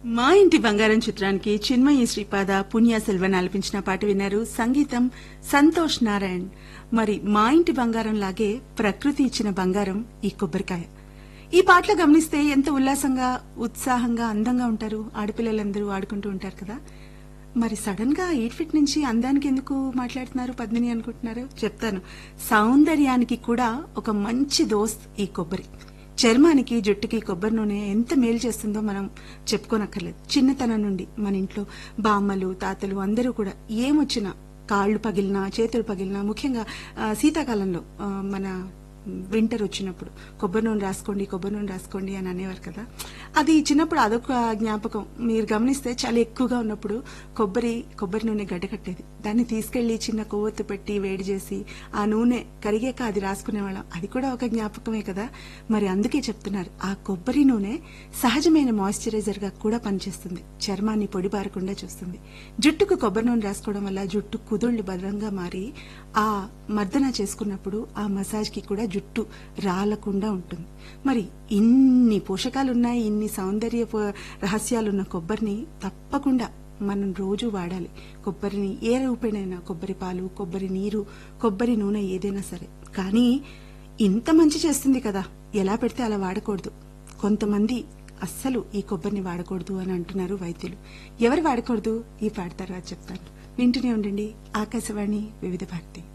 మా ఇంటి బంగారం చిత్రానికి చిన్మయి శ్రీపాద పుణ్య సెల్వన్ ఆలపించిన పాట విన్నారు. సంగీతం సంతోష్ నారాయణ్. మరి మా ఇంటి బంగారం లాగే ప్రకృతి ఇచ్చిన బంగారం ఈ కొబ్బరికాయ. ఈ పాటలో గమనిస్తే ఎంత ఉల్లాసంగా ఉత్సాహంగా అందంగా ఉంటారు ఆడపిల్లలందరూ ఆడుకుంటూ ఉంటారు కదా. మరి సడన్ గా 8 ఫీట్ నుంచి అందానికి ఎందుకు మాట్లాడుతున్నారు పద్మిని అనుకుంటున్నారు? చెప్తాను. సౌందర్యానికి కూడా ఒక మంచి దోస్త్ ఈ కొబ్బరి. చర్మానికి జుట్టుకి కొబ్బరి నూనె ఎంత మేలు చేస్తుందో మనం చెప్పుకోనక్కర్లేదు. చిన్నతనం నుండి మన ఇంట్లో బామ్మలు తాతలు అందరూ కూడా ఏమొచ్చినా కాళ్ళు పగిలినా చేతులు పగిలినా ముఖ్యంగా శీతాకాలంలో మన వింటర్ వచ్చినప్పుడు కొబ్బరి నూనె రాసుకోండి అని అనేవారు కదా. అది చిన్నప్పుడు అదొక జ్ఞాపకం. మీరు గమనిస్తే చాలా ఎక్కువగా ఉన్నప్పుడు కొబ్బరి నూనె గడ్డకట్టేది. దాన్ని తీసుకెళ్లి చిన్న కొవ్వొత్తు పెట్టి వేడి చేసి ఆ నూనె కరిగాక అది రాసుకునేవాళ్ళం. అది కూడా ఒక జ్ఞాపకమే కదా. మరి అందుకే చెప్తున్నారు, ఆ కొబ్బరి నూనె సహజమైన మాయిశ్చరైజర్ గా కూడా పనిచేస్తుంది. చర్మాన్ని పొడిబారకుండా చూస్తుంది. జుట్టుకు కొబ్బరి నూనె రాసుకోవడం వల్ల జుట్టు కుదుళ్లు భద్రంగా మారి ఆ మర్దన చేసుకున్నప్పుడు ఆ మసాజ్ కి కూడా జుట్టు రాలకుండా ఉంటుంది. మరి ఇన్ని పోషకాలున్నాయి, ఇన్ని సౌందర్య రహస్యాలున్న కొబ్బరిని తప్పకుండా మనం రోజు వాడాలి. కొబ్బరిని ఏ రూపేణైనా, కొబ్బరి పాలు, కొబ్బరి నీరు, కొబ్బరి నూనె ఏదైనా సరే. కానీ ఇంత మంచి చేస్తుంది కదా, ఎలా పెడితే అలా వాడకూడదు. కొంతమంది అస్సలు ఈ కొబ్బరిని వాడకూడదు అని అంటున్నారు వైద్యులు. ఎవరు వాడకూడదు? ఈ పాట తర్వాత చెప్తాను. వింటూనే ఉండండి ఆకాశవాణి వివిధ భారతి.